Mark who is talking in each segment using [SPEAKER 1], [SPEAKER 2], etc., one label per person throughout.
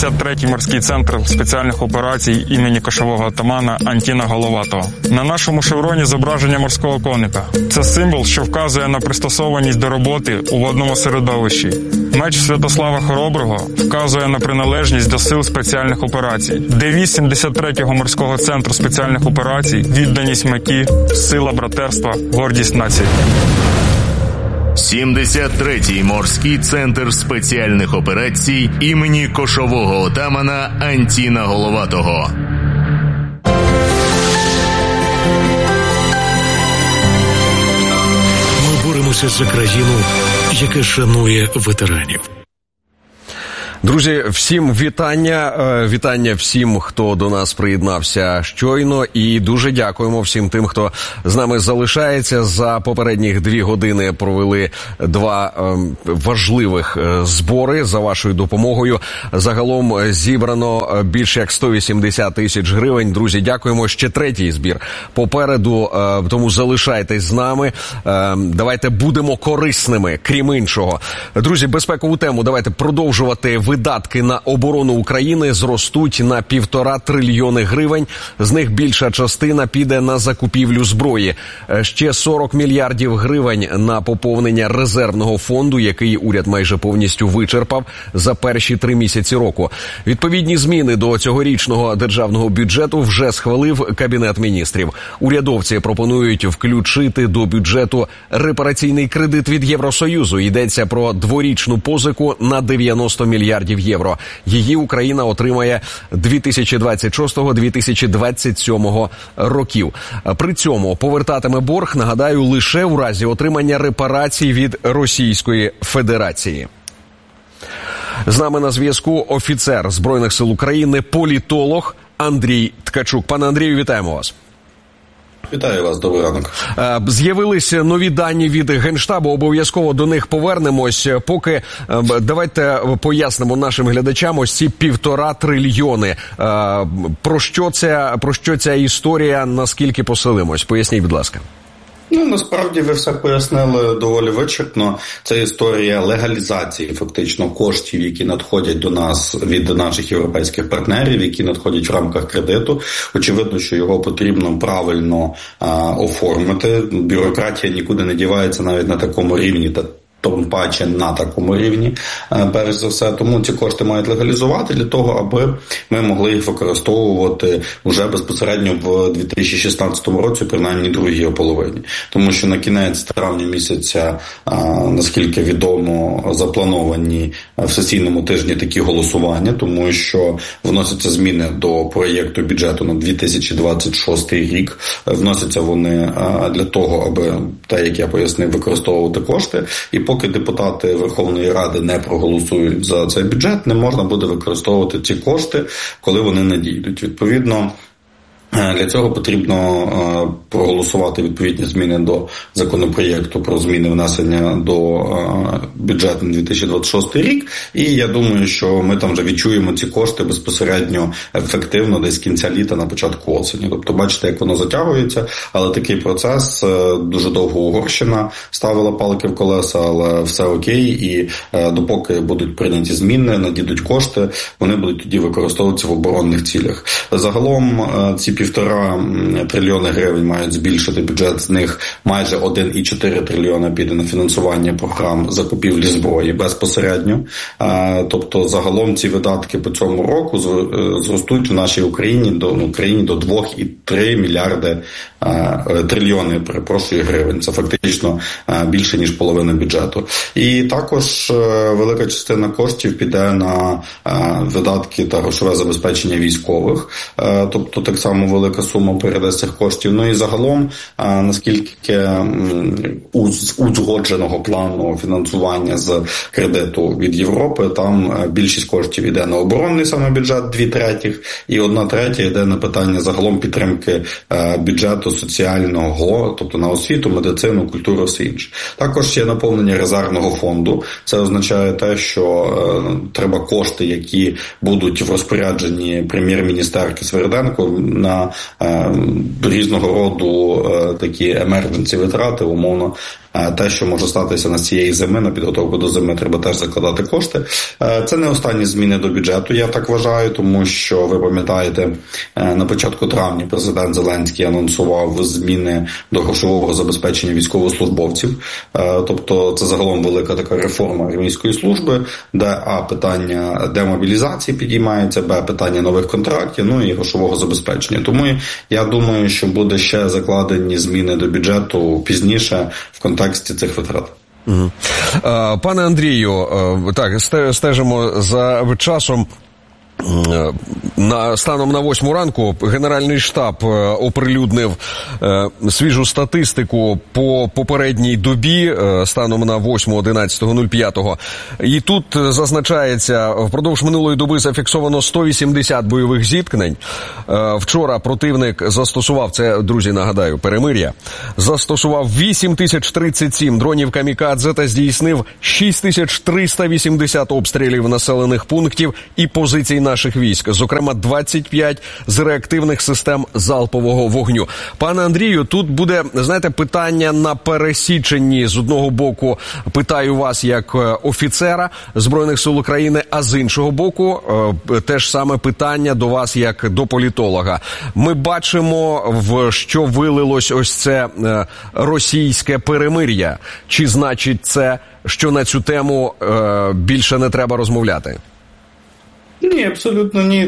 [SPEAKER 1] 73-й морський центр спеціальних операцій імені кошового отамана Антіна Головатого. На нашому шевроні зображення морського коника. Це символ, що вказує на пристосованість до роботи у водному середовищі. Меч Святослава Хороброго вказує на приналежність до сил спеціальних операцій. Девіз 73-го морського центру спеціальних операцій – відданість меті, сила братерства, гордість нації.
[SPEAKER 2] 73-й морський центр спеціальних операцій імені кошового отамана Антіна Головатого.
[SPEAKER 3] Ми боремося за країну, яка шанує ветеранів.
[SPEAKER 4] Друзі, всім вітання. Вітання всім, хто до нас приєднався щойно. І дуже дякуємо всім тим, хто з нами залишається. За попередніх 2 години провели 2 важливих збори за вашою допомогою. Загалом зібрано більше як 180 тисяч гривень. Друзі, дякуємо. Ще 3-й збір попереду, тому залишайтесь з нами. Давайте будемо корисними, крім іншого. Друзі, безпекову тему давайте продовжувати. Видатки на оборону України зростуть на 1,5 трильйони гривень. З них більша частина піде на закупівлю зброї. Ще 40 мільярдів гривень на поповнення резервного фонду, який уряд майже повністю вичерпав за перші 3 місяці року. Відповідні зміни до цьогорічного державного бюджету вже схвалив Кабінет міністрів. Урядовці пропонують включити до бюджету репараційний кредит від Євросоюзу. Йдеться про 2-річну позику на 90 мільярдів євро. Її Україна отримає 2026-2027 років. При цьому повертатиме борг, нагадаю, лише у разі отримання репарацій від Російської Федерації. З нами на зв'язку офіцер Збройних сил України, політолог Андрій Ткачук. Пане Андрію, вітаємо вас.
[SPEAKER 5] Вітаю вас, добрий ранок.
[SPEAKER 4] З'явилися нові дані від Генштабу, обов'язково до них повернемось. Поки давайте пояснимо нашим глядачам ось ці 1,5 трильйони. Про що ця історія, наскільки посилимось? Поясніть, будь ласка.
[SPEAKER 5] Насправді ви все пояснили доволі вичерпно. Це історія легалізації фактично коштів, які надходять до нас від наших європейських партнерів, які надходять в рамках кредиту. Очевидно, що його потрібно правильно оформити. Бюрократія нікуди не дівається навіть на такому рівні, тим паче на такому рівні, перш за все. Тому ці кошти мають легалізувати для того, аби ми могли їх використовувати вже безпосередньо в 2016 році, принаймні другій половині. Тому що на кінець травня місяця, наскільки відомо, заплановані в сесійному тижні такі голосування, тому що вносяться зміни до проєкту бюджету на 2026 рік. Вносяться вони для того, аби, так як я пояснив, використовувати кошти. І поки депутати Верховної Ради не проголосують за цей бюджет, не можна буде використовувати ці кошти, коли вони надійдуть. Відповідно, для цього потрібно проголосувати відповідні зміни до законопроєкту про зміни внесення до бюджету на 2026 рік. І я думаю, що ми там вже відчуємо ці кошти безпосередньо ефективно десь з кінця літа на початку осені. Тобто бачите, як воно затягується, але такий процес. Дуже довго Угорщина ставила палки в колеса, але все окей. І допоки будуть прийняті зміни, надійдуть кошти, вони будуть тоді використовуватися в оборонних цілях. Загалом ці 1,5 трильйони гривень мають збільшити бюджет, з них майже 1,4 трильйона піде на фінансування програм закупівлі зброї безпосередньо. Тобто загалом ці видатки по цьому року зростуть в нашій Україні до 2,3 мільярди трильйони, гривень. Це фактично більше, ніж половина бюджету. І також велика частина коштів піде на видатки та грошове забезпечення військових. Тобто так само велика сума перейде з цих коштів. Ну і загалом, наскільки узгодженого плану фінансування з кредиту від Європи, там більшість коштів йде на оборонний саме бюджет, 2/3, і 1/3 йде на питання загалом підтримки бюджету соціального, тобто на освіту, медицину, культуру, все інше. Також є наповнення резервного фонду. Це означає те, що треба кошти, які будуть в розпорядженні прем'єр-міністерки Свериденко на різного роду такі емердженсі витрати, умовно, те, що може статися на цієї зими, на підготовку до зими треба теж закладати кошти. Це не останні зміни до бюджету, я так вважаю, тому що, ви пам'ятаєте, на початку травня президент Зеленський анонсував зміни до грошового забезпечення військовослужбовців. Тобто це загалом велика така реформа армійської служби, де питання демобілізації підіймається, питання нових контрактів, і грошового забезпечення. Тому я думаю, що буде ще закладені зміни до бюджету пізніше в контексті цих витрат.
[SPEAKER 4] Пане Андрію, так, стежимо за часом. Станом на 8 ранку Генеральний штаб оприлюднив свіжу статистику по попередній добі станом на 8.11.05. І тут зазначається, впродовж минулої доби зафіксовано 180 бойових зіткнень. Вчора противник застосував, це, друзі, нагадаю, перемир'я, застосував 8037 дронів камікадзе та здійснив 6380 обстрілів населених пунктів і позицій наших військ, зокрема 25 з реактивних систем залпового вогню. Пане Андрію, тут буде, знаєте, питання на пересіченні. З одного боку, питаю вас як офіцера Збройних сил України, а з іншого боку, теж саме питання до вас як до політолога. Ми бачимо, в що вилилось ось це російське перемир'я. Чи значить це, що на цю тему більше не треба розмовляти?
[SPEAKER 5] Ні, абсолютно ні.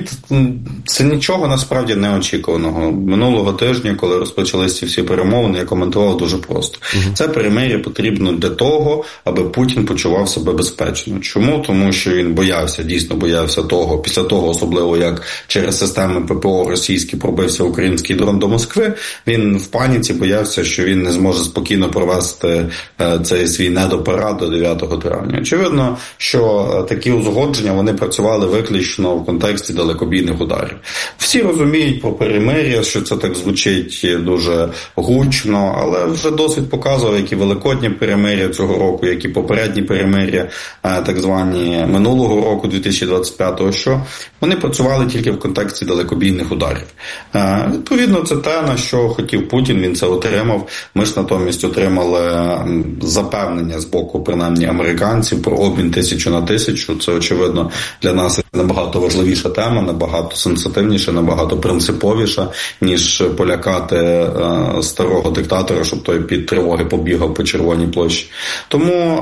[SPEAKER 5] Це нічого насправді неочікуваного. Минулого тижня, коли розпочалися всі перемовини, я коментував дуже просто. Це перемир'я потрібно для того, аби Путін почував себе безпечно. Чому? Тому що він боявся, дійсно боявся того, після того, особливо як через системи ППО російські пробився український дрон до Москви, він в паніці боявся, що він не зможе спокійно провести цей свій недопарад до 9 травня. Очевидно, що такі узгодження, вони працювали виключно в контексті далекобійних ударів. Всі розуміють про перемир'я, що це так звучить дуже гучно, але вже досвід показував, як і великодні перемир'я цього року, як і попередні перемир'я, так звані минулого року, 2025-го, що вони працювали тільки в контексті далекобійних ударів. Відповідно, це те, на що хотів Путін, він це отримав. Ми ж натомість отримали запевнення з боку, принаймні, американців про обмін 1000 на 1000. Це, очевидно, для нас набагато важливіша тема, набагато сенситивніша, набагато принциповіша, ніж полякати старого диктатора, щоб той під тривоги побігав по Червоній площі. Тому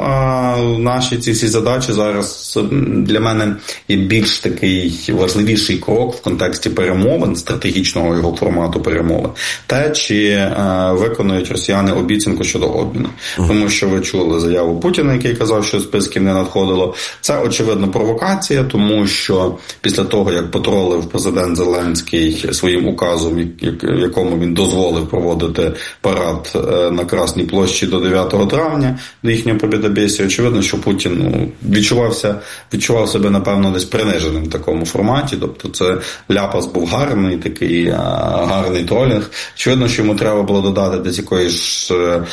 [SPEAKER 5] наші ці всі задачі зараз для мене є більш такий важливіший крок в контексті перемовин, стратегічного його формату перемовин. Те, чи виконують росіяни обіцянку щодо обміну. Тому що ви чули заяву Путіна, який казав, що списків не надходило. Це, очевидно, провокація, тому що після того, як потролив президент Зеленський своїм указом, в якому він дозволив проводити парад на Красній площі до 9 травня, до їхнього побєдобєсія, очевидно, що Путін відчував себе, напевно, десь приниженим в такому форматі. Тобто це ляпас був гарний, такий гарний тролінг. Очевидно, що йому треба було додати десь якоїсь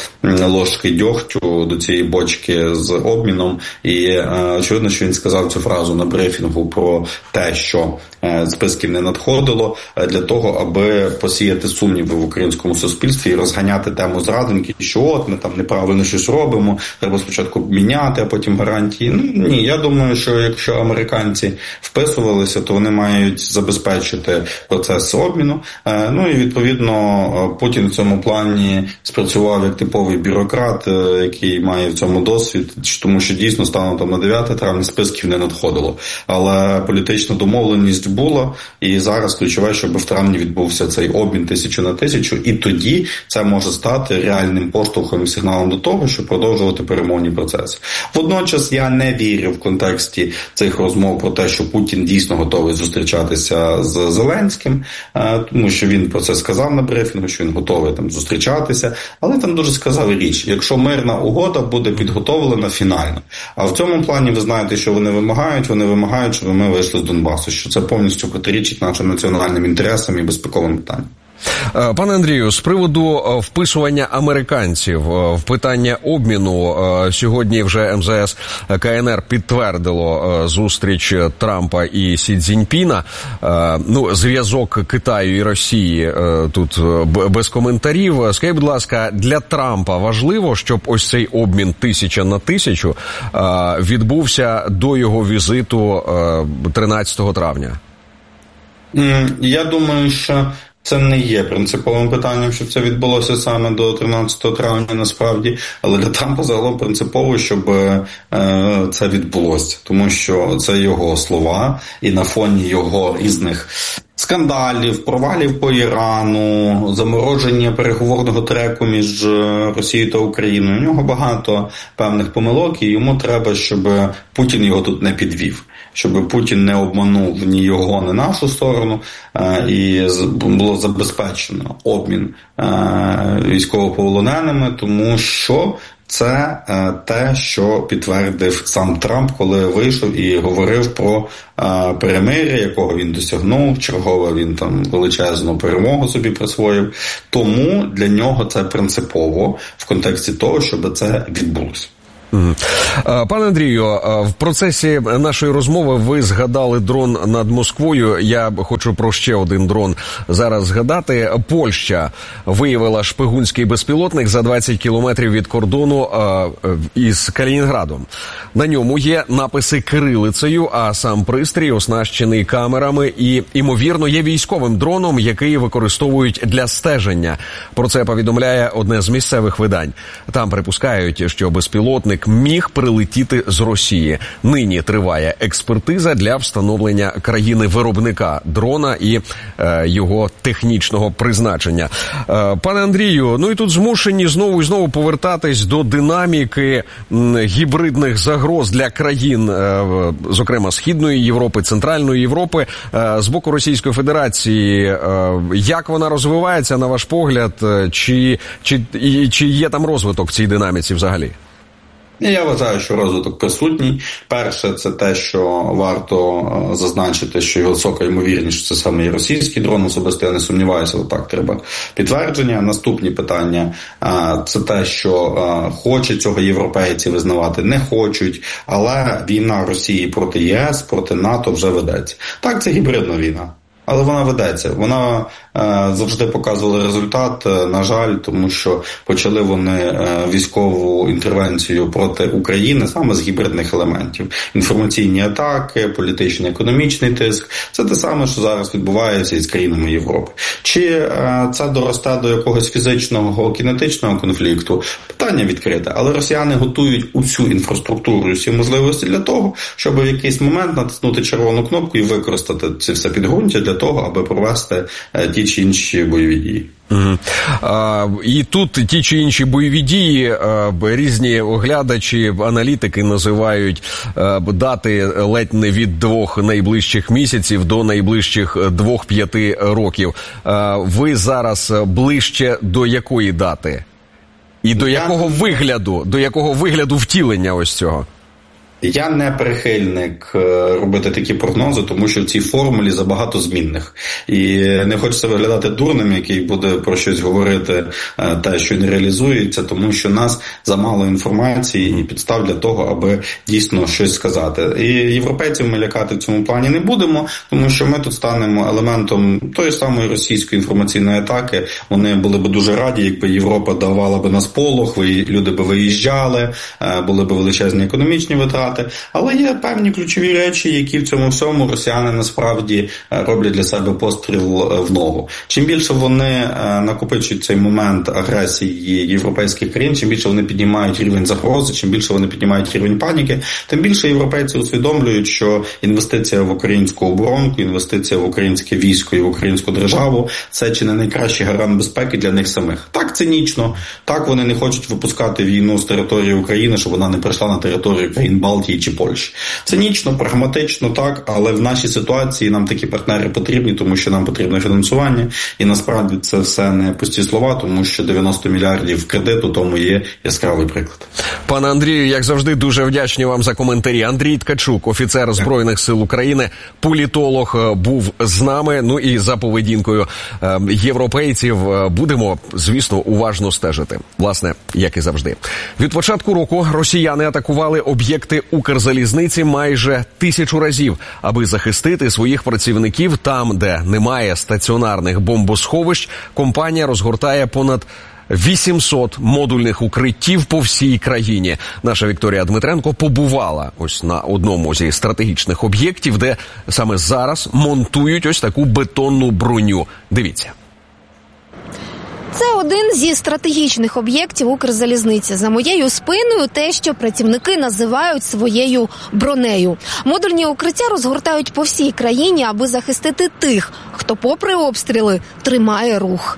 [SPEAKER 5] ложки дьогтю до цієї бочки з обміном. І очевидно, що він сказав цю фразу на брифінгу про те, що списків не надходило, для того, аби посіяти сумніви в українському суспільстві і розганяти тему зрадників, що от ми там неправильно щось робимо, треба спочатку міняти, а потім гарантії. Ні, я думаю, що якщо американці вписувалися, то вони мають забезпечити процес обміну. І відповідно Путін в цьому плані спрацював як типовий бюрократ, який має в цьому досвід, тому що дійсно станом там на 9 травня списків не надходило. Але політична домовленість була, і зараз ключове, щоб в травні відбувся цей обмін 1000 на 1000, і тоді це може стати реальним поштовхом і сигналом до того, щоб продовжувати перемовні процеси. Водночас я не вірю в контексті цих розмов про те, що Путін дійсно готовий зустрічатися з Зеленським, тому що він про це сказав на брифінгу, що він готовий там зустрічатися, але там дуже сказав річ, якщо мирна угода буде підготовлена фінально. А в цьому плані ви знаєте, що вони вимагають, щоб ми вийшли з Донбасу, що це повністю протирічить нашим національним інтересам і безпековим питанням.
[SPEAKER 4] Пане Андрію, з приводу вписування американців в питання обміну, сьогодні вже МЗС КНР підтвердило зустріч Трампа і Сі Цзіньпіна. Зв'язок Китаю і Росії тут без коментарів. Скажіть, будь ласка, для Трампа важливо, щоб ось цей обмін 1000 на 1000 відбувся до його візиту 13 травня?
[SPEAKER 5] Я думаю, що це не є принциповим питанням, щоб це відбулося саме до 13 травня насправді, але для Трампа загалом принципово, щоб це відбулося, тому що це його слова, і на фоні його різних скандалів, провалів по Ірану, замороження переговорного треку між Росією та Україною. У нього багато певних помилок, і йому треба, щоб Путін його тут не підвів. Щоб Путін не обманув ні його, ні нашу сторону, і було забезпечено обмін військовополоненими, тому що це те, що підтвердив сам Трамп, коли вийшов і говорив про перемир'я, якого він досягнув, чергове він там величезну перемогу собі присвоїв. Тому для нього це принципово в контексті того, щоб це відбулося.
[SPEAKER 4] Пане Андрію, в процесі нашої розмови ви згадали дрон над Москвою. Я хочу про ще один дрон зараз згадати. Польща виявила шпигунський безпілотник за 20 кілометрів від кордону із Калінінградом. На ньому є написи кирилицею, а сам пристрій оснащений камерами і, ймовірно, є військовим дроном, який використовують для стеження. Про це повідомляє одне з місцевих видань. Там припускають, що безпілотник міг прилетіти з Росії. Нині триває експертиза для встановлення країни-виробника дрона і його технічного призначення. Пане Андрію, і тут змушені знову і знову повертатись до динаміки гібридних загроз для країн, зокрема Східної Європи, Центральної Європи, з боку Російської Федерації. Як вона розвивається, на ваш погляд, чи є там розвиток в цій динаміці взагалі?
[SPEAKER 5] Я вважаю, що розвиток присутній. Перше, це те, що варто зазначити, що його висока ймовірність, що це саме і російський дрон, особисто я не сумніваюся, але так треба підтвердження. Наступні питання – це те, що хочуть цього європейці визнавати, не хочуть, але війна Росії проти ЄС, проти НАТО вже ведеться. Так, це гібридна війна. Але вона ведеться. Вона завжди показувала результат, на жаль, тому що почали вони військову інтервенцію проти України саме з гібридних елементів. Інформаційні атаки, політичний, економічний тиск. Це те саме, що зараз відбувається із країнами Європи. Чи це доросте до якогось фізичного, кінетичного конфлікту? Питання відкрите. Але росіяни готують усю інфраструктуру, усі можливості для того, щоб в якийсь момент натиснути червону кнопку і використати це все підґрунтя для того, аби провести ті чи інші бойові дії.
[SPEAKER 4] І тут ті чи інші бойові дії різні оглядачі, аналітики називають дати ледь не від 2 найближчих місяців до найближчих 2-5 років. Ви зараз ближче до якої дати? І до якого вигляду втілення ось цього?
[SPEAKER 5] Я не прихильник робити такі прогнози, тому що в цій формулі забагато змінних. І не хочеться виглядати дурним, який буде про щось говорити, те, що не реалізується, тому що нас замало інформації і підстав для того, аби дійсно щось сказати. І європейців ми лякати в цьому плані не будемо, тому що ми тут станемо елементом тої самої російської інформаційної атаки. Вони були б дуже раді, якби Європа давала б нас полох, люди б виїжджали, були б величезні економічні витрати. Але є певні ключові речі, які в цьому всьому росіяни насправді роблять для себе постріл в ногу. Чим більше вони накопичують цей момент агресії європейських країн, чим більше вони піднімають рівень загрози, чим більше вони піднімають рівень паніки, тим більше європейці усвідомлюють, що інвестиція в українську оборонку, інвестиція в українське військо і в українську державу – це чи не найкращий гарант безпеки для них самих. Так цинічно, так вони не хочуть випускати війну з території України, щоб вона не прийшла на територію країн Балтії Балтії чи Польщі. Цинічно, прагматично, так, але в нашій ситуації нам такі партнери потрібні, тому що нам потрібно фінансування, і насправді це все не пусті слова, тому що 90 мільярдів кредиту тому є яскравий приклад.
[SPEAKER 4] Пане Андрію, як завжди, дуже вдячні вам за коментарі. Андрій Ткачук, офіцер Збройних сил України, політолог, був з нами. Ну і за поведінкою європейців будемо, звісно, уважно стежити. Власне, як і завжди. Від початку року росіяни атакували об'єкти Укрзалізниці майже 1000 разів, аби захистити своїх працівників там, де немає стаціонарних бомбосховищ. Компанія розгортає понад 800 модульних укриттів по всій країні. Наша Вікторія Дмитренко побувала ось на одному зі стратегічних об'єктів, де саме зараз монтують ось таку бетонну броню. Дивіться.
[SPEAKER 6] Це один зі стратегічних об'єктів Укрзалізниці. За моєю спиною те, що працівники називають своєю бронею. Модульні укриття розгортають по всій країні, аби захистити тих, хто попри обстріли тримає рух.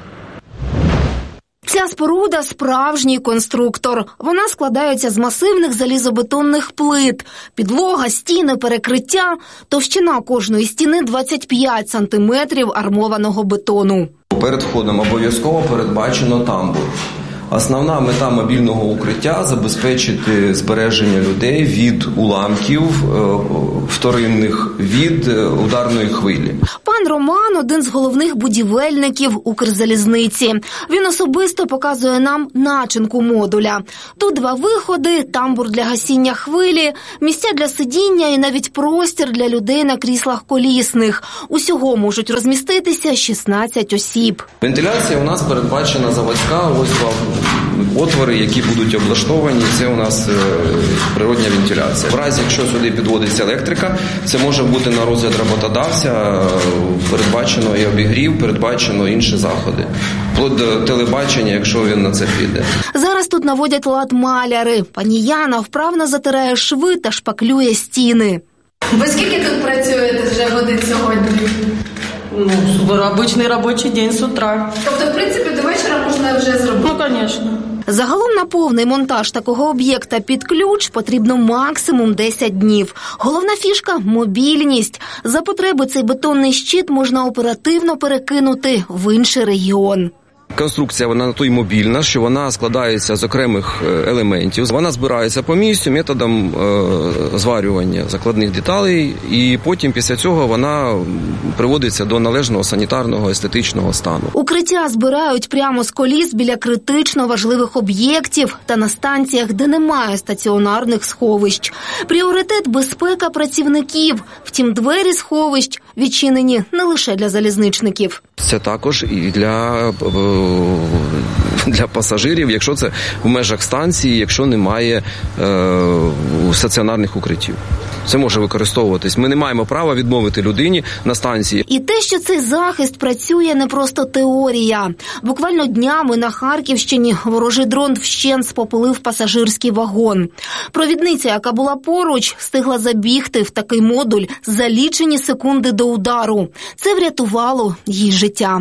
[SPEAKER 6] Ця споруда – справжній конструктор. Вона складається з масивних залізобетонних плит. Підлога, стіни, перекриття. Товщина кожної стіни 25 сантиметрів армованого бетону.
[SPEAKER 7] Перед входом обов'язково передбачено тамбур. Основна мета мобільного укриття – забезпечити збереження людей від уламків вторинних, від ударної хвилі.
[SPEAKER 6] Пан Роман – один з головних будівельників Укрзалізниці. Він особисто показує нам начинку модуля. Тут 2 виходи, тамбур для гасіння хвилі, місця для сидіння і навіть простір для людей на кріслах колісних. Усього можуть розміститися 16 осіб.
[SPEAKER 7] Вентиляція у нас передбачена заводська, ось отвори, які будуть облаштовані, це у нас природня вентиляція. В разі, якщо сюди підводиться електрика, це може бути на розгляд роботодавця, передбачено і обігрів, передбачено інші заходи. Вплоть до телебачення, якщо він на це піде.
[SPEAKER 6] Зараз тут наводять лад маляри. Пані Яна вправно затирає шви та шпаклює стіни.
[SPEAKER 8] Ви скільки тут працюєте вже годин сьогодні?
[SPEAKER 9] Обычный рабочий день с утра.
[SPEAKER 8] Тобто, в принципі, до вечора можна вже зробити?
[SPEAKER 9] Ну, конечно.
[SPEAKER 6] Загалом на повний монтаж такого об'єкта під ключ потрібно максимум 10 днів. Головна фішка – мобільність. За потреби цей бетонний щит можна оперативно перекинути в інший регіон.
[SPEAKER 7] Конструкція, вона на то й мобільна, що вона складається з окремих елементів. Вона збирається по місцю методом зварювання закладних деталей, і потім після цього вона приводиться до належного санітарного, естетичного стану.
[SPEAKER 6] Укриття збирають прямо з коліс біля критично важливих об'єктів та на станціях, де немає стаціонарних сховищ. Пріоритет – безпека працівників. Втім, двері сховищ відчинені не лише для залізничників.
[SPEAKER 7] Це також і для пасажирів, якщо це в межах станції, якщо немає стаціонарних укриттів. Це може використовуватись. Ми не маємо права відмовити людині на станції.
[SPEAKER 6] І те, що цей захист працює, не просто теорія. Буквально днями на Харківщині ворожий дрон вщент спопилив пасажирський вагон. Провідниця, яка була поруч, встигла забігти в такий модуль за лічені секунди до удару. Це врятувало їй життя.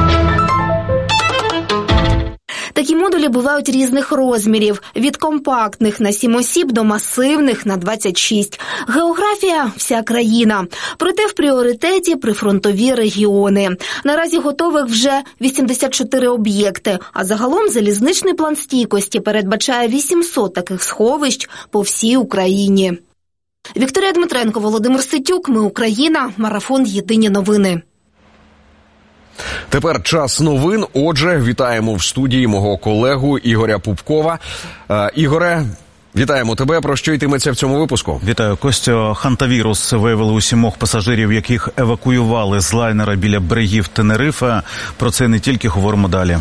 [SPEAKER 6] Такі модулі бувають різних розмірів – від компактних на 7 осіб до масивних на 26. Географія – вся країна. Проте в пріоритеті прифронтові регіони. Наразі готових вже 84 об'єкти, а загалом залізничний план стійкості передбачає 800 таких сховищ по всій Україні. Вікторія Дмитренко, Володимир Ситюк. Ми Україна. Марафон «Єдині новини».
[SPEAKER 4] Тепер час новин. Отже, вітаємо в студії мого колегу Ігоря Пупкова. Ігоре, вітаємо тебе. Про що йтиметься в цьому випуску?
[SPEAKER 10] Вітаю, Костю. Хантавірус виявили у 7 пасажирів, яких евакуювали з лайнера біля берегів Тенерифе. Про це не тільки говоримо далі.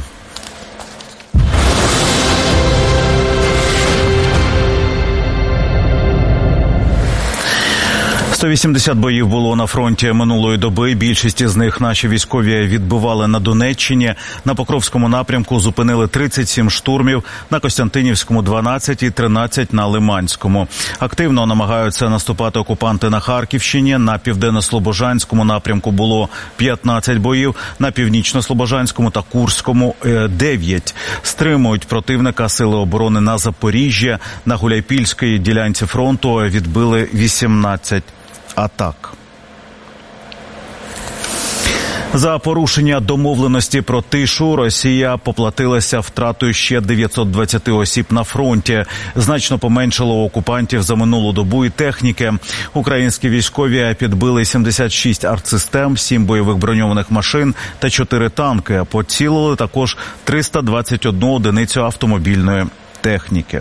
[SPEAKER 10] 180 боїв було на фронті минулої доби. Більшість із них наші військові відбивали на Донеччині. На Покровському напрямку зупинили 37 штурмів, на Костянтинівському – 12 і 13 на Лиманському. Активно намагаються наступати окупанти на Харківщині. На Південно-Слобожанському напрямку було 15 боїв, на Північно-Слобожанському та Курському – 9. Стримують противника сили оборони на Запоріжжі. На Гуляйпільській ділянці фронту відбили 18 атак. За порушення домовленості про тишу Росія поплатилася втратою ще 920 осіб на фронті. Значно поменшало окупантів за минулу добу і техніки. Українські військові підбили 76 артсистем, 7 бойових броньованих машин та 4 танки. Поцілили також 321 одиницю автомобільної техніки.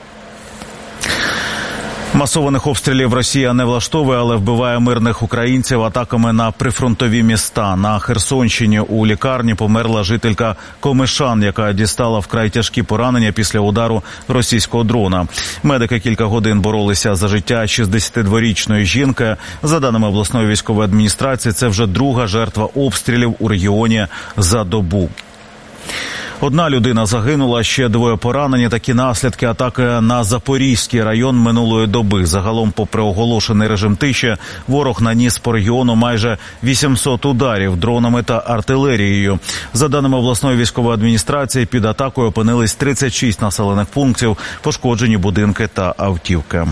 [SPEAKER 10] Масованих обстрілів Росія не влаштовує, але вбиває мирних українців атаками на прифронтові міста. На Херсонщині у лікарні померла жителька Комишан, яка дістала вкрай тяжкі поранення після удару російського дрона. Медики кілька годин боролися за життя 62-річної жінки. За даними обласної військової адміністрації, це вже друга жертва обстрілів у регіоні за добу. Одна людина загинула, ще 2 поранені. Такі наслідки атаки на Запорізький район минулої доби. Загалом, попри оголошений режим тиші, ворог наніс по регіону майже 800 ударів дронами та артилерією. За даними обласної військової адміністрації, під атакою опинились 36 населених пунктів, пошкоджені будинки та автівки.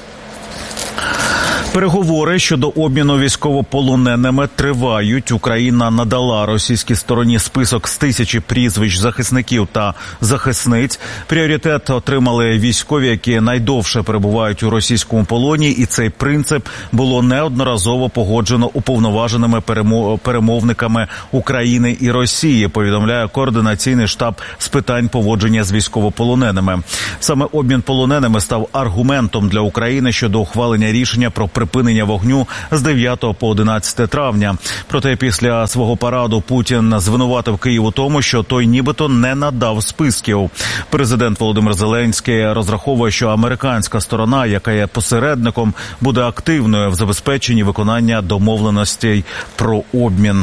[SPEAKER 10] Переговори щодо обміну військовополоненими тривають. Україна надала російській стороні список з 1000 прізвищ захисників та захисниць. Пріоритет отримали військові, які найдовше перебувають у російському полоні, і цей принцип було неодноразово погоджено уповноваженими перемовниками України і Росії, повідомляє Координаційний штаб з питань поводження з військовополоненими. Саме обмін полоненими став аргументом для України щодо ухвалення рішення про припинення вогню з 9 по 11 травня. Проте після свого параду Путін звинуватив Київ у тому, що той нібито не надав списків. Президент Володимир Зеленський розраховує, що американська сторона, яка є посередником, буде активною в забезпеченні виконання домовленостей про обмін.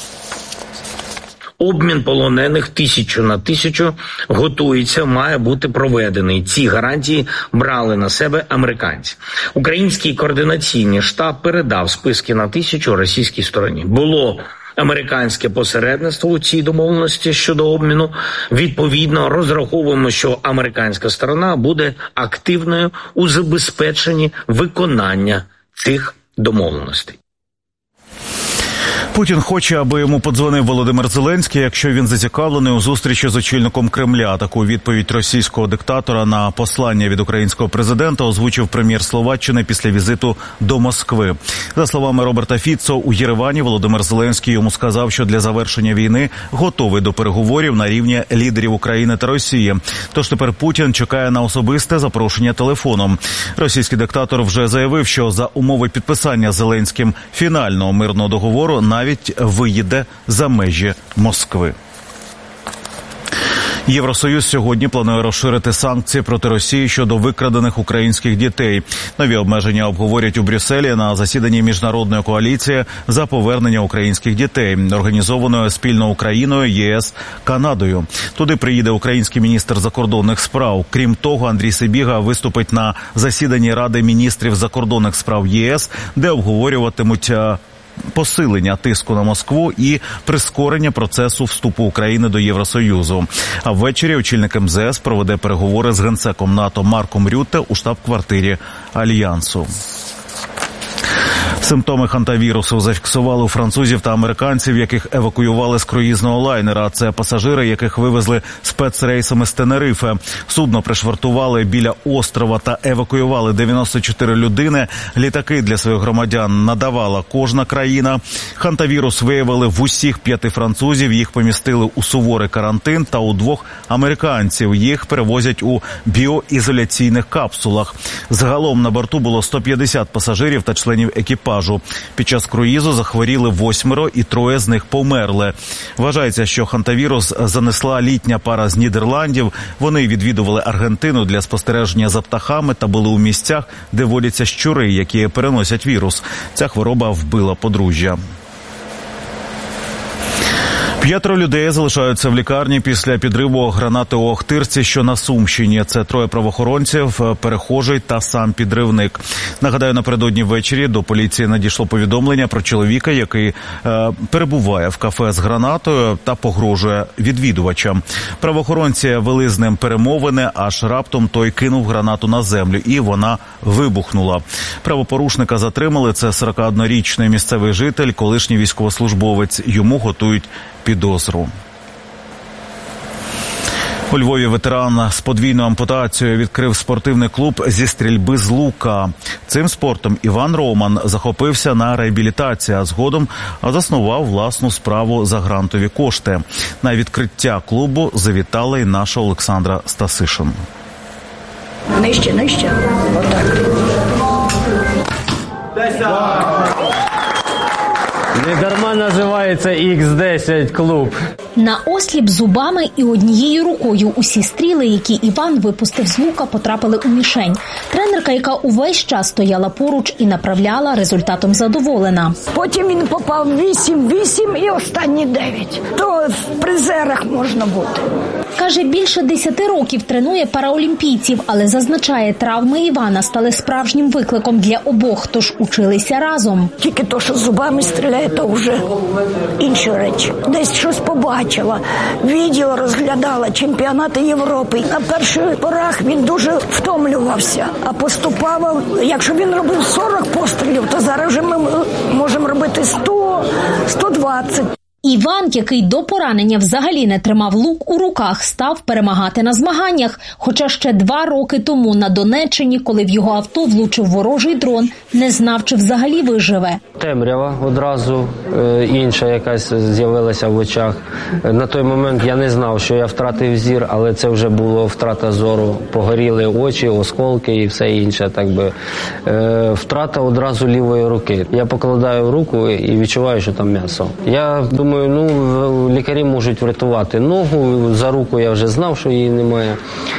[SPEAKER 9] Обмін полонених 1000 на 1000 готується, має бути проведений. Ці гарантії брали на себе американці. Український координаційний штаб передав списки на 1000 російській стороні. Було американське посередництво у цій домовленості щодо обміну. Відповідно, розраховуємо, що американська сторона буде активною у забезпеченні виконання цих домовленостей.
[SPEAKER 10] Путін хоче, аби йому подзвонив Володимир Зеленський, якщо він зацікавлений у зустрічі з очільником Кремля. Таку відповідь російського диктатора на послання від українського президента озвучив прем'єр Словаччини після візиту до Москви. За словами Роберта Фіцо, у Єревані Володимир Зеленський йому сказав, що для завершення війни готовий до переговорів на рівні лідерів України та Росії. Тож тепер Путін чекає на особисте запрошення телефоном. Російський диктатор вже заявив, що за умови підписання Зеленським фінального мирного договору навіть виїде за межі Москви. Євросоюз сьогодні планує розширити санкції проти Росії щодо викрадених українських дітей. Нові обмеження обговорять у Брюсселі на засіданні міжнародної коаліції за повернення українських дітей, організованої спільно Україною, ЄС, Канадою. Туди приїде український міністр закордонних справ. Крім того, Андрій Сибіга виступить на засіданні Ради міністрів закордонних справ ЄС, де обговорюватимуть посилення тиску на Москву і прискорення процесу вступу України до Євросоюзу. А ввечері очільник МЗС проведе переговори з генсеком НАТО Марком Рютте у штаб-квартирі Альянсу. Симптоми хантавірусу зафіксували у французів та американців, яких евакуювали з круїзного лайнера. Це пасажири, яких вивезли спецрейсами з Тенерифе. Судно пришвартували біля острова та евакуювали 94 людини. Літаки для своїх громадян надавала кожна країна. Хантавірус виявили в усіх 5 французів. Їх помістили у суворий карантин, та у 2 американців. Їх перевозять у біоізоляційних капсулах. Загалом на борту було 150 пасажирів та членів екіпажу. пляжу. Під час круїзу захворіли 8 і 3 з них померли. Вважається, що хантавірус занесла літня пара з Нідерландів. Вони відвідували Аргентину для спостереження за птахами та були у місцях, де водяться щури, які переносять вірус. Ця хвороба вбила подружжя. 5 людей залишаються в лікарні після підриву гранати у Охтирці, що на Сумщині. Це 3 правоохоронців, перехожий та сам підривник. Нагадаю, напередодні ввечері до поліції надійшло повідомлення про чоловіка, який перебуває в кафе з гранатою та погрожує відвідувачам. Правоохоронці вели з ним перемовини, аж раптом той кинув гранату на землю, і вона вибухнула. Правопорушника затримали. Це 41-річний місцевий житель, колишній військовослужбовець. Йому готують підозру. У Львові ветеран з подвійною ампутацією відкрив спортивний клуб зі стрільби з лука. Цим спортом Іван Роман захопився на реабілітації, а згодом заснував власну справу за грантові кошти. На відкриття клубу завітала і наша Олександра Стасишин.
[SPEAKER 11] Нижче. Отак.
[SPEAKER 12] Недарма називається X10 клуб.
[SPEAKER 13] На осліп зубами і однією рукою усі стріли, які Іван випустив з лука, потрапили у мішень. Тренерка, яка увесь час стояла поруч і направляла, результатом задоволена.
[SPEAKER 11] Потім він попав 8 і останні 9. То в призерах можна бути.
[SPEAKER 13] Каже, більше 10 років тренує параолімпійців, але зазначає, травми Івана стали справжнім викликом для обох, тож училися разом.
[SPEAKER 11] Тільки то, що зубами стріляє, то вже інші речі. Десь щось побачила, відео розглядала, чемпіонати Європи. На перших порах він дуже втомлювався, а поступав, якщо він робив 40 пострілів, то зараз вже ми можемо робити 100, 120.
[SPEAKER 13] Іван, який до поранення взагалі не тримав лук у руках, став перемагати на змаганнях. Хоча ще 2 роки тому на Донеччині, коли в його авто влучив ворожий дрон, не знав, чи взагалі виживе.
[SPEAKER 12] Темрява одразу інша якась з'явилася в очах. На той момент я не знав, що я втратив зір, але це вже було втрата зору. Погоріли очі, осколки і все інше. Втрата одразу лівої руки. Я покладаю руку і відчуваю, що там м'ясо. Я думаю, лікарі можуть врятувати ногу, за руку я вже знав, що її немає.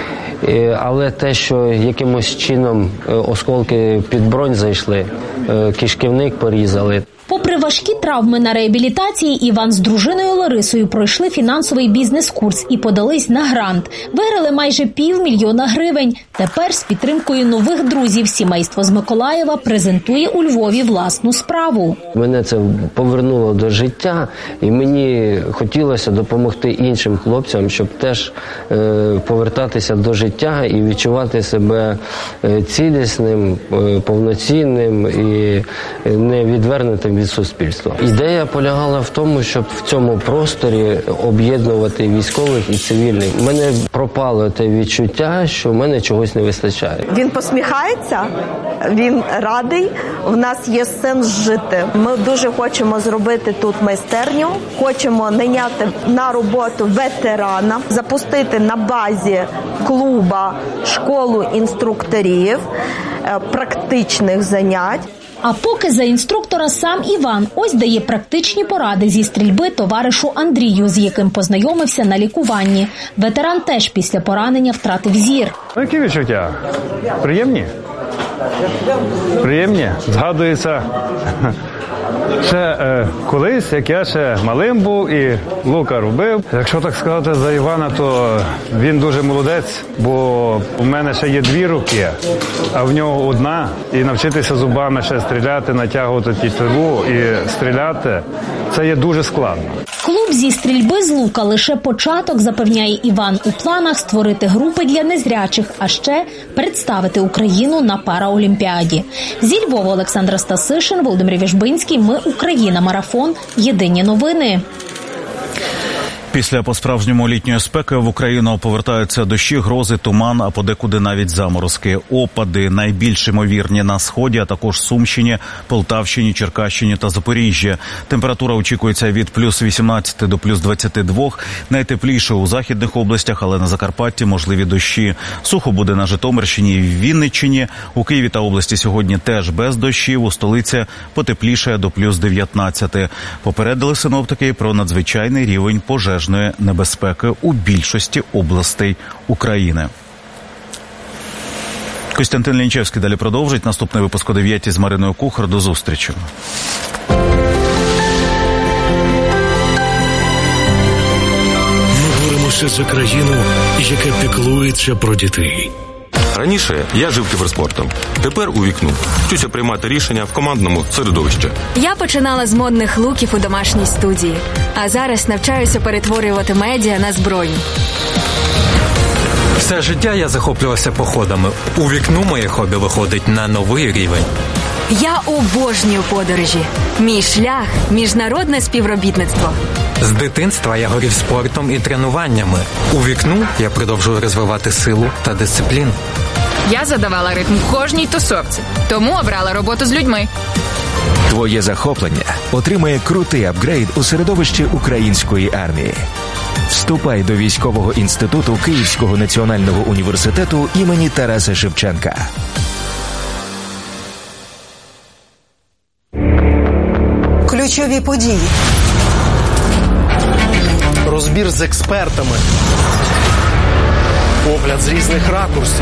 [SPEAKER 12] Але те, що якимось чином осколки під бронь зайшли, кишківник порізали.
[SPEAKER 13] Попри важкі травми на реабілітації, Іван з дружиною Ларисою пройшли фінансовий бізнес-курс і подались на грант. Виграли майже 500 000 гривень. Тепер з підтримкою нових друзів сімейство з Миколаєва презентує у Львові власну справу.
[SPEAKER 12] Мене це повернуло до життя, і мені хотілося допомогти іншим хлопцям, щоб теж повертатися до життя і відчувати себе цілісним, повноцінним і не відвернутим від суспільства. Ідея полягала в тому, щоб в цьому просторі об'єднувати військових і цивільних. У мене пропало те відчуття, що в мене чогось не вистачає.
[SPEAKER 14] Він посміхається, він радий, в нас є сенс жити. Ми дуже хочемо зробити тут майстерню, хочемо найняти на роботу ветерана, запустити на базі клуба школу інструкторів, практичних занять.
[SPEAKER 13] А поки за інструктора сам Іван ось дає практичні поради зі стрільби товаришу Андрію, з яким познайомився на лікуванні. Ветеран теж після поранення втратив зір.
[SPEAKER 15] Які відчуття? Приємні? Згадується ще колись, як я ще малим був і лука робив. Якщо так сказати за Івана, то він дуже молодець, бо у мене ще є 2 руки, а в нього 1. І навчитися зубами ще стріляти, натягувати тітиву і стріляти – це є дуже складно.
[SPEAKER 13] Клуб зі стрільби з лука – лише початок, запевняє Іван. У планах створити групи для незрячих, а ще представити Україну на параолімпіаді. Зі Львова Олександра Стасишин, Володимир Віжбинський. Ми Україна. Марафон. Єдині новини.
[SPEAKER 10] Після по-справжньому літньої спеки в Україну повертаються дощі, грози, туман, а подекуди навіть заморозки. Опади найбільш ймовірні на Сході, а також Сумщині, Полтавщині, Черкащині та Запоріжжі. Температура очікується від плюс 18 до плюс 22. Найтепліше у західних областях, але на Закарпатті можливі дощі. Сухо буде на Житомирщині і Вінниччині. У Києві та області сьогодні теж без дощів. У столиці потепліше до плюс 19. Попередили синоптики про надзвичайний рівень пожежної небезпеки у більшості областей України. Костянтин Лінчевський далі продовжить. Наступний випуск о 9 з Мариною Кухар. До зустрічі.
[SPEAKER 3] Ми боремося за країну, яка піклується про дітей.
[SPEAKER 16] Раніше я жив кіберспортом. Тепер у вікну. Вчуся приймати рішення в командному середовищі.
[SPEAKER 17] Я починала з модних луків у домашній студії. А зараз навчаюся перетворювати медіа на зброю.
[SPEAKER 18] Все життя я захоплювався походами. У вікну моє хобі виходить на новий рівень.
[SPEAKER 17] Я обожнюю подорожі. Мій шлях – міжнародне співробітництво.
[SPEAKER 18] З дитинства я горів спортом і тренуваннями. У вікну я продовжую розвивати силу та дисципліну.
[SPEAKER 19] Я задавала ритм в кожній тусовці, тому обрала роботу з людьми.
[SPEAKER 20] Твоє захоплення отримає крутий апгрейд у середовищі української армії. Вступай до військового інституту Київського національного університету імені Тараса Шевченка.
[SPEAKER 21] Ключові події.
[SPEAKER 22] Розбір з експертами. Погляд з різних ракурсів.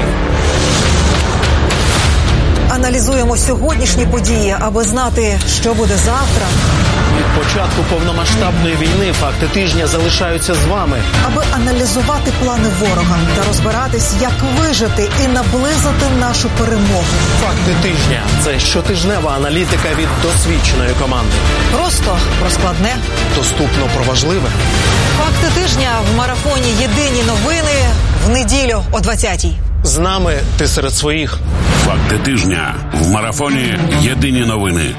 [SPEAKER 21] Аналізуємо сьогоднішні події, аби знати, що буде завтра.
[SPEAKER 22] Від початку повномасштабної війни факти тижня залишаються з вами.
[SPEAKER 21] Аби аналізувати плани ворога та розбиратись, як вижити і наблизити нашу перемогу.
[SPEAKER 22] Факти тижня – це щотижнева аналітика від досвідченої команди.
[SPEAKER 21] Просто про складне.
[SPEAKER 22] Доступно про важливе.
[SPEAKER 21] Факти тижня в марафоні «Єдині новини» в неділю о 20-й.
[SPEAKER 22] З нами ти серед своїх.
[SPEAKER 23] Факти тижня в марафоні «Єдині новини».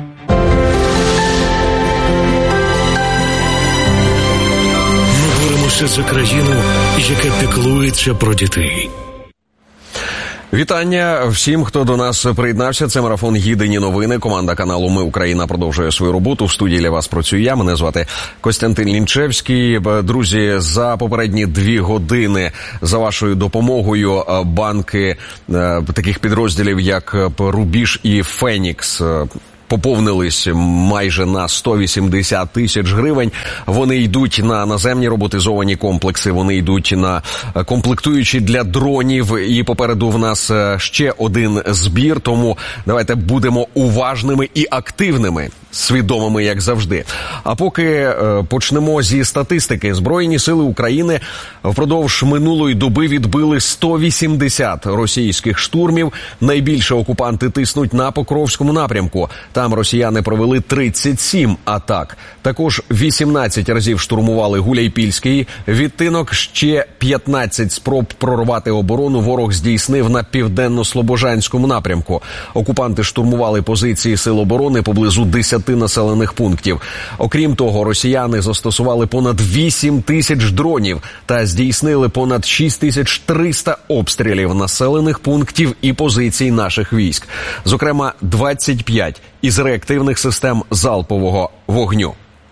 [SPEAKER 3] Ми боремося за країну, яка піклується про дітей.
[SPEAKER 4] Вітання всім, хто до нас приєднався. Це марафон «Єдині новини». Команда каналу «Ми Україна» продовжує свою роботу. В студії для вас працюю я. Мене звати Костянтин Лінчевський. Друзі, за попередні 2 години за вашою допомогою банки таких підрозділів, як «Рубіж» і «Фенікс», поповнились майже на 180 тисяч гривень. Вони йдуть на наземні роботизовані комплекси, вони йдуть на комплектуючі для дронів. І попереду в нас ще один збір, тому давайте будемо уважними і активними, свідомими, як завжди. А поки почнемо зі статистики. Збройні сили України впродовж минулої доби відбили 180 російських штурмів. Найбільше окупанти тиснуть на Покровському напрямку. Там росіяни провели 37 атак. Також 18 разів штурмували Гуляйпільський відтинок. Ще 15 спроб прорвати оборону ворог здійснив на південно-слобожанському напрямку. Окупанти штурмували позиції сил оборони поблизу 10 населених пунктів. Окрім того, росіяни застосували понад 8 тисяч дронів та здійснили понад 6300 обстрілів населених пунктів і позицій наших військ. Зокрема, 25 із реактивних систем залпового вогню.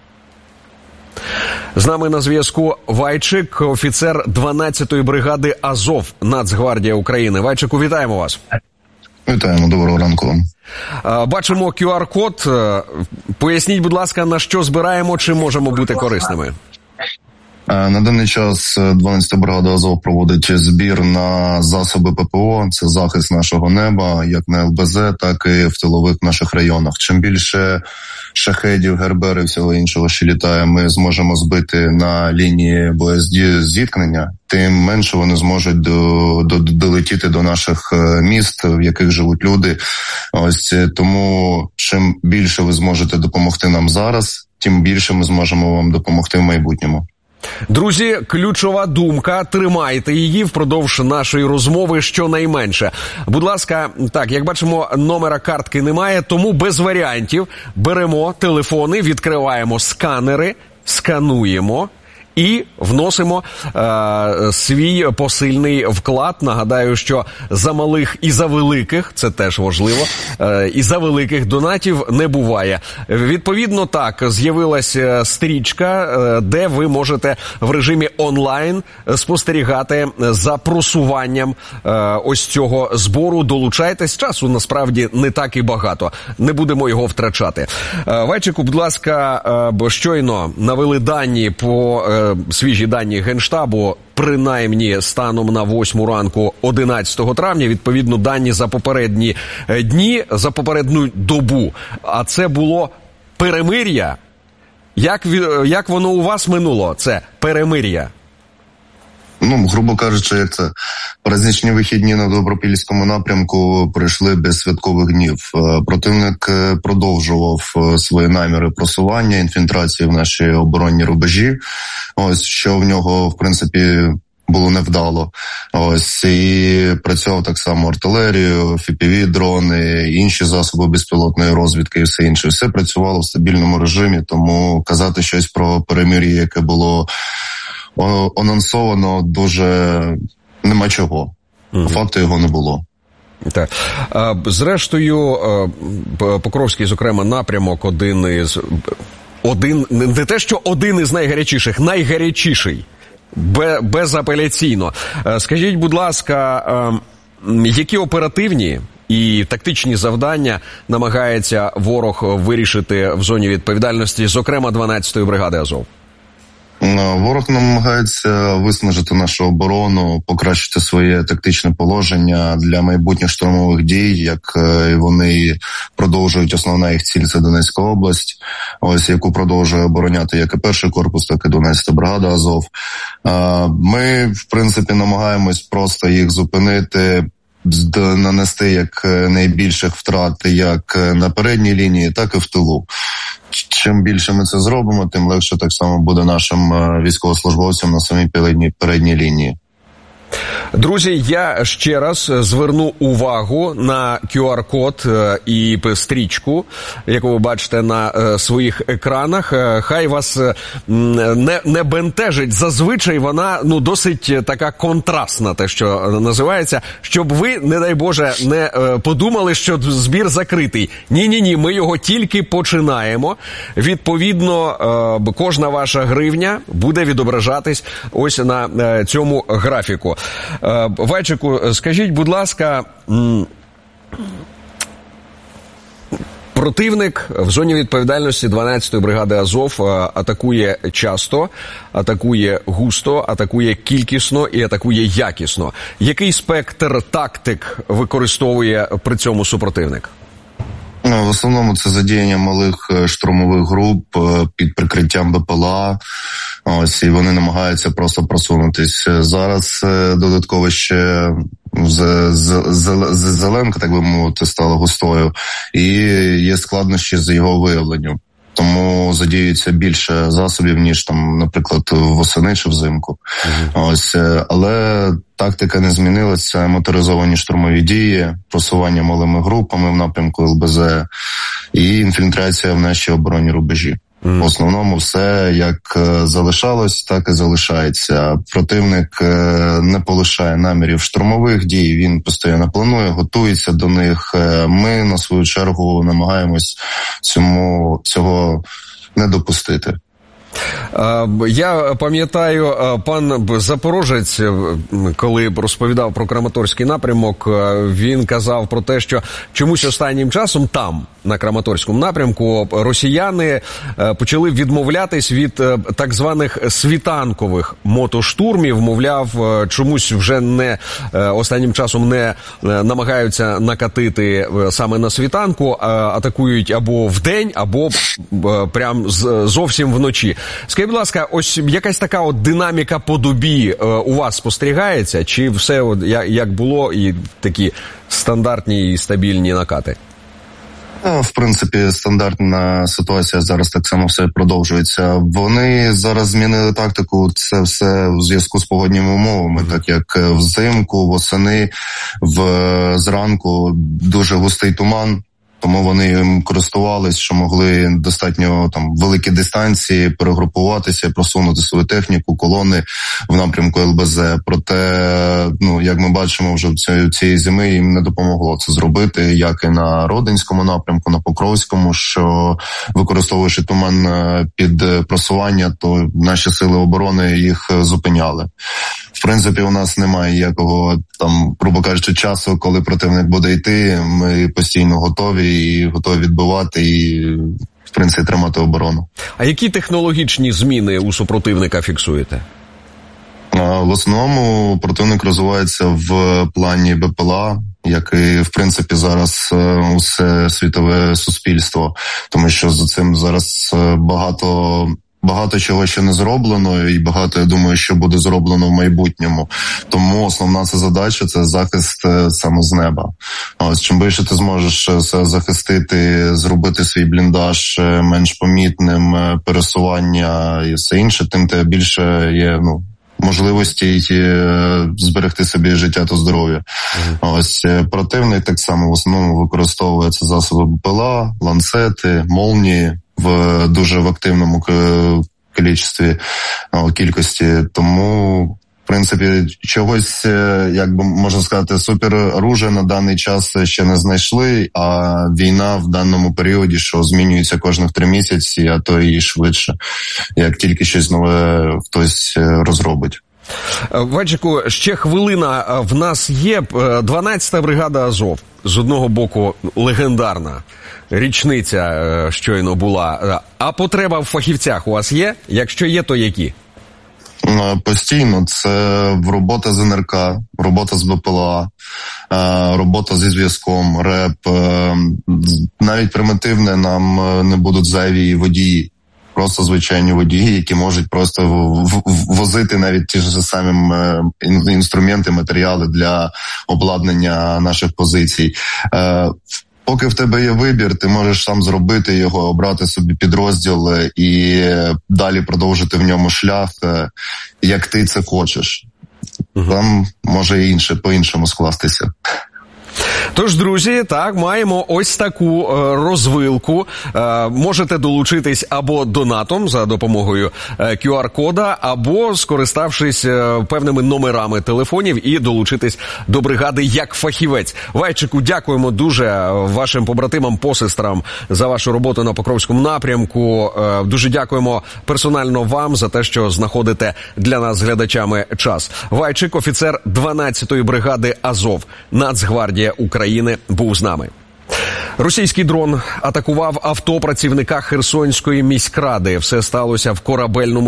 [SPEAKER 4] З нами на зв'язку Вайчик, офіцер 12-ї бригади Азов, Нацгвардія України. Вайчику, вітаємо вас.
[SPEAKER 24] Вітаємо, доброго ранку вам.
[SPEAKER 4] Бачимо QR-код. Поясніть, будь ласка, на що збираємо, чи можемо бути корисними?
[SPEAKER 24] На даний час 12-та бригада Азов проводить збір на засоби ППО. Це захист нашого неба, як на ЛБЗ, так і в тилових наших районах. Чим більше шахедів, гербер і всього іншого, що літає, ми зможемо збити на лінії боєзіткнення, тим менше вони зможуть долетіти до наших міст, в яких живуть люди. Ось тому, чим більше ви зможете допомогти нам зараз, тим більше ми зможемо вам допомогти в майбутньому.
[SPEAKER 4] Друзі, ключова думка, тримайте її впродовж нашої розмови щонайменше. Будь ласка, так, як бачимо, номера картки немає, тому без варіантів беремо телефони, відкриваємо сканери, скануємо і вносимо свій посильний вклад. Нагадаю, що за малих і за великих, це теж важливо, і за великих донатів не буває. Відповідно, так, з'явилася стрічка, де ви можете в режимі онлайн спостерігати за просуванням ось цього збору. Долучайтесь, часу насправді не так і багато. Не будемо його втрачати. Вайчику, будь ласка, бо щойно навели дані по свіжі дані Генштабу, принаймні станом на 8 ранку 11 травня, відповідно дані за попередні дні, за попередню добу. А це було перемир'я. Як воно у вас минуло, це перемир'я?
[SPEAKER 24] Ну, грубо кажучи, як це праздничні вихідні на Добропільському напрямку пройшли без святкових днів. Противник продовжував свої наміри просування, інфільтрації в наші оборонні рубежі. Ось, що в нього, в принципі, було невдало. Ось, і працював так само артилерію, FPV-дрони, інші засоби безпілотної розвідки і все інше. Все працювало в стабільному режимі, тому казати щось про перемир'я, яке було анонсовано, дуже нема чого. Факту його не було.
[SPEAKER 4] Так. Зрештою, Покровський, зокрема, напрямок не те, що один із найгарячіших, найгарячіший. Безапеляційно. Скажіть, будь ласка, які оперативні і тактичні завдання намагається ворог вирішити в зоні відповідальності, зокрема 12-ї бригади Азов?
[SPEAKER 24] Ворог намагається виснажити нашу оборону, покращити своє тактичне положення для майбутніх штурмових дій, як вони продовжують. Основна їх ціль – це Донецька область, ось яку продовжує обороняти як і перший корпус, так і 12-та бригада Азов. Ми, в принципі, намагаємось просто їх зупинити, нанести як найбільших втрат як на передній лінії, так і в тилу. Чим більше ми це зробимо, тим легше так само буде нашим військовослужбовцям на самій передній лінії.
[SPEAKER 4] Друзі, я ще раз зверну увагу на QR-код і стрічку, яку ви бачите на своїх екранах. Хай вас не бентежить. Зазвичай вона досить така контрастна, те, що називається, щоб ви, не дай Боже, не подумали, що збір закритий. Ні, ми його тільки починаємо. Відповідно, кожна ваша гривня буде відображатись ось на цьому графіку. Вайчику, скажіть, будь ласка, противник в зоні відповідальності 12-ї бригади Азов атакує часто, атакує густо, атакує кількісно і атакує якісно. Який спектр тактик використовує при цьому супротивник?
[SPEAKER 24] В основному це задіяння малих штурмових груп під прикриттям БПЛА. Ось, і вони намагаються просто просунутись. Зараз додатково ще зеленка, так би мовити, стала густою, і є складнощі з його виявленням. Тому задіюється більше засобів, ніж там, наприклад, восени чи взимку. Ось, але тактика не змінилася. Моторизовані штурмові дії, просування малими групами в напрямку ЛБЗ і інфільтрація в наші оборонні рубежі. В основному все як залишалось, так і залишається. Противник не полишає намірів штурмових дій, він постійно планує, готується до них. Ми, на свою чергу, намагаємось цього не допустити.
[SPEAKER 4] Я пам'ятаю, пан Запорожець, коли розповідав про Краматорський напрямок, він казав про те, що чомусь останнім часом там, на Краматорському напрямку, росіяни почали відмовлятись від так званих світанкових мотоштурмів. Мовляв, чомусь вже останнім часом не намагаються накатити саме на світанку, атакують або вдень, або прям зовсім вночі. Скажіть, будь ласка, ось якась така от динаміка по добі у вас спостерігається? Чи все як було і такі стандартні і стабільні накати?
[SPEAKER 24] В принципі, стандартна ситуація зараз так само все продовжується. Вони зараз змінили тактику, це все в зв'язку з погодніми умовами, так як взимку, восени, зранку дуже густий туман. тому вони їм користувались, що могли достатньо там великі дистанції перегрупуватися, просунути свою техніку, колони в напрямку ЛБЗ. Проте, як ми бачимо, вже цієї зими їм не допомогло це зробити, як і на Родинському напрямку, на Покровському, що використовуючи туман під просування, то наші сили оборони їх зупиняли. В принципі, у нас немає ніякого, грубо кажучи, часу, коли противник буде йти. Ми постійно готові відбивати і, в принципі, тримати оборону.
[SPEAKER 4] А які технологічні зміни у супротивника фіксуєте?
[SPEAKER 24] В основному противник розвивається в плані БПЛА, як і, в принципі, зараз усе світове суспільство, тому що за цим зараз багато чого ще не зроблено, і багато, я думаю, що буде зроблено в майбутньому. Тому основна ця задача – це захист саме з неба. Ось, чим більше ти зможеш захистити, зробити свій бліндаж менш помітним, пересування і все інше, тим тебе більше є, можливості зберегти собі життя та здоров'я. Ось противник так само в основному використовує ці засоби БПЛА, ланцети, молнії в дуже активному кількості. Тому, в принципі, чогось, як би можна сказати, супероружия на даний час ще не знайшли, а війна в даному періоді, що змінюється кожних 3 місяці, а то і швидше, як тільки щось нове хтось розробить.
[SPEAKER 4] Вадчику, ще хвилина в нас є. 12-та бригада Азов. З одного боку, легендарна річниця щойно була. А потреба в фахівцях у вас є? Якщо є, то які?
[SPEAKER 24] Постійно. Це робота з НРК, робота з БПЛА, робота зі зв'язком, РЕП. Навіть примітивне нам не будуть зайві водії. Просто звичайні водії, які можуть просто возити навіть ті ж самі інструменти, матеріали для обладнання наших позицій. Поки в тебе є вибір, ти можеш сам зробити його, обрати собі підрозділ і далі продовжити в ньому шлях, як ти це хочеш. Там може і інше, по-іншому скластися.
[SPEAKER 4] Тож, друзі, так, маємо ось таку розвилку. Можете долучитись або донатом за допомогою QR-кода, або скориставшись певними номерами телефонів і долучитись до бригади як фахівець. Вайчику, дякуємо дуже вашим побратимам, посестрам за вашу роботу на Покровському напрямку. Дуже дякуємо персонально вам за те, що знаходите для нас з глядачами час. Вайчик, офіцер 12-ї бригади Азов, Нацгвардія України, був з нами. Російський дрон атакував авто працівника Херсонської міськради. Все сталося в корабельному